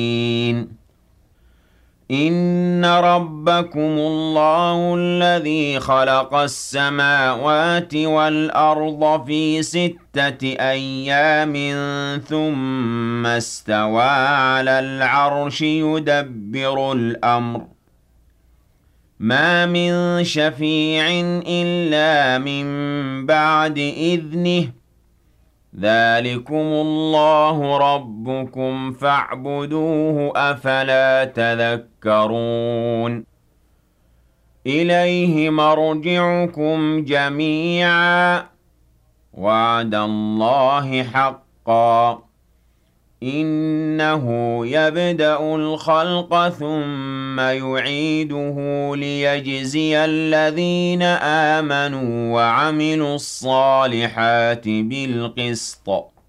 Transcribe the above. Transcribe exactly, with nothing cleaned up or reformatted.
إِنَّ رَبَّكُمُ اللَّهُ الَّذِي خَلَقَ السَّمَاوَاتِ وَالْأَرْضَ فِي سِتَّةِ أَيَّامٍ ثُمَّ اسْتَوَىٰ عَلَى الْعَرْشِ يُدَبِّرُ الْأَمْرَ ۖ مَا مِن شَفِيعٍ إِلَّا مِن بَعْدِ إِذْنِهِ ۚ ذَٰلِكُمُ اللَّهُ رَبُّكُمْ فَاعْبُدُوهُ ۚ أَفَلَا تَذَكَّرُونَ إِلَيْهِ مَرْجِعُكُمْ جَمِيعًا ۖ وَعْدَ اللَّهِ حَقًّا ۚ إِنَّهُ يَبْدَأُ الْخَلْقَ ثُمَّ يُعِيدُهُ لِيَجْزِيَ الَّذِينَ آمَنُوا وَعَمِلُوا الصَّالِحَاتِ بِالْقِسْطِ ۚ